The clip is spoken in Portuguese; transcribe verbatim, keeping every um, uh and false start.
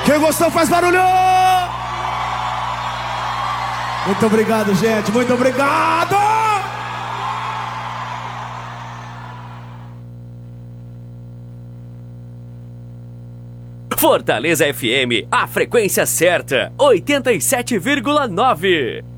Quem gostou faz barulho! Muito obrigado, gente. Muito obrigado! Fortaleza F M, a frequência certa, oitenta e sete vírgula nove.